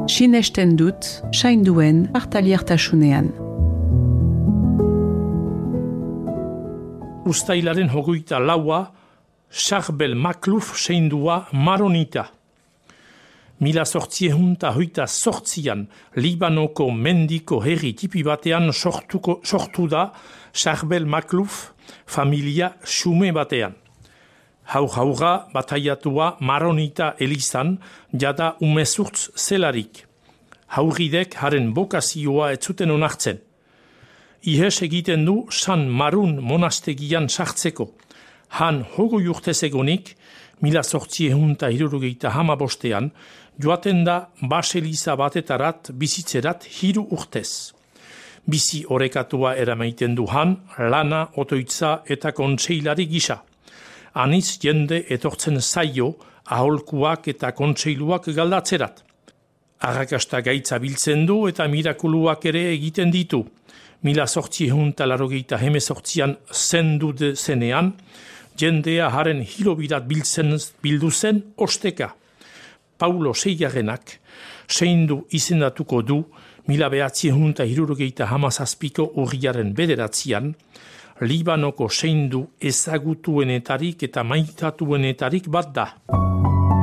Sinesten dut, sainduen partaliartasunean. Uztailaren 24 Charbel Makluf seindua Maronita. 1828an Libanoko mendiko herri tipi batean sortu da Charbel Makluf familia xume batean. Haurra bataiatua Maronita elizan jada umezurtz zelarik. Hauridek haren bokazioa ez zuten onartzen. Ihes egiten du San Marun monastegian sartzeko. Han 20 urtez egonik, 1875 joaten da baseliza batetarat bizitzerat 3 urtez. Bizi orekatua eramaiten du han, lana, otoitza eta kontseilari gisa. Aniz jende etortzen zaio, aholkuak eta kontseiluak galdatzerat. Arrakasta gaitza biltzen du eta mirakuluak ere egiten ditu. 1888an zendu zenean, jendea haren hilobirat bildu zen osteka. Paulo Seigarrenak seindu izendatuko du 1977ko urriaren 9 Libanoko seindu ezagutuenetarik eta maitatuenetarik bat da.